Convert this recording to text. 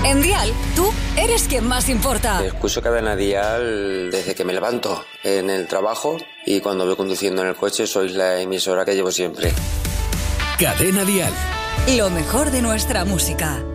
En Dial, tú eres quien más importa. Escucho Cadena Dial desde que me levanto en el trabajo y cuando voy conduciendo en el coche sois la emisora que llevo siempre. Cadena Dial. Lo mejor de nuestra música.